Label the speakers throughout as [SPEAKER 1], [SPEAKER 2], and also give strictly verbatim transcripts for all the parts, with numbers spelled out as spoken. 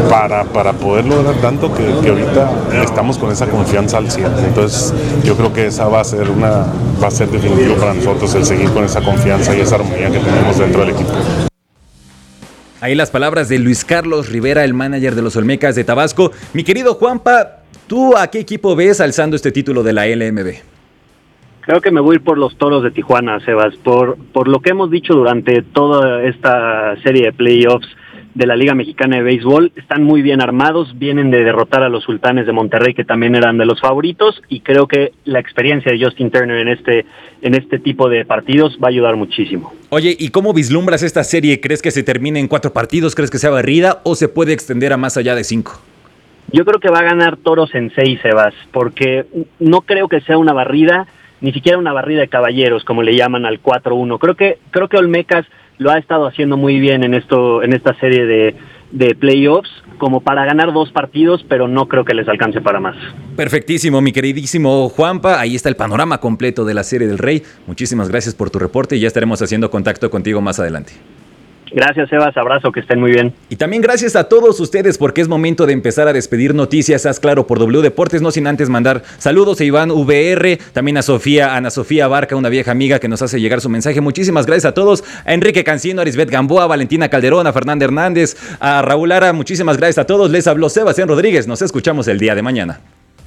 [SPEAKER 1] para, para poder lograr tanto que, que ahorita estamos con esa confianza al cien. Entonces yo creo que esa va a ser una va a ser definitivo para nosotros el seguir con esa confianza y esa armonía que tenemos dentro del equipo.
[SPEAKER 2] Ahí las palabras de Luis Carlos Rivera, el manager de los Olmecas de Tabasco. Mi querido Juanpa, ¿tú a qué equipo ves alzando este título de la L M B?
[SPEAKER 3] Creo que me voy a ir por los Toros de Tijuana, Sebas, por, por lo que hemos dicho durante toda esta serie de playoffs de la Liga Mexicana de Béisbol. Están muy bien armados, vienen de derrotar a los Sultanes de Monterrey, que también eran de los favoritos, y creo que la experiencia de Justin Turner en este, en este tipo de partidos va a ayudar muchísimo.
[SPEAKER 2] Oye, ¿y cómo vislumbras esta serie? ¿Crees que se termine en cuatro partidos? ¿Crees que sea barrida o se puede extender a más allá de cinco?
[SPEAKER 3] Yo creo que va a ganar Toros en seis, Sebas, porque no creo que sea una barrida, ni siquiera una barrida de caballeros, como le llaman al cuatro uno. Creo que creo que Olmecas lo ha estado haciendo muy bien en esto en esta serie de, de playoffs, como para ganar dos partidos, pero no creo que les alcance para más.
[SPEAKER 2] Perfectísimo, mi queridísimo Juanpa. Ahí está el panorama completo de la Serie del Rey. Muchísimas gracias por tu reporte y ya estaremos haciendo contacto contigo más adelante.
[SPEAKER 3] Gracias, Sebas, abrazo, que estén muy bien.
[SPEAKER 2] Y también gracias a todos ustedes, porque es momento de empezar a despedir noticias, haz claro, por W Deportes, no sin antes mandar saludos a Iván V R, también a Sofía, a Ana Sofía Barca, una vieja amiga que nos hace llegar su mensaje. Muchísimas gracias a todos, a Enrique Cancino, a Arisbet Gamboa, a Valentina Calderón, a Fernanda Hernández, a Raúl Lara, muchísimas gracias a todos. Les habló Sebastián Rodríguez, nos escuchamos el día de mañana.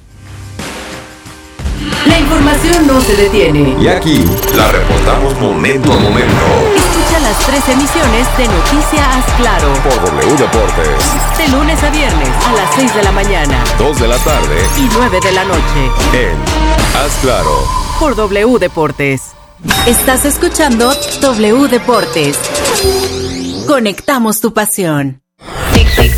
[SPEAKER 4] La información no se detiene.
[SPEAKER 5] Y aquí la reportamos momento a momento.
[SPEAKER 4] Escucha las tres emisiones de Noticia Haz Claro
[SPEAKER 5] Por W Deportes.
[SPEAKER 4] de lunes a viernes a las seis de la mañana
[SPEAKER 5] dos de la tarde
[SPEAKER 4] y nueve de la noche
[SPEAKER 5] en Haz Claro
[SPEAKER 4] por W Deportes. Estás escuchando W Deportes. Conectamos tu pasión.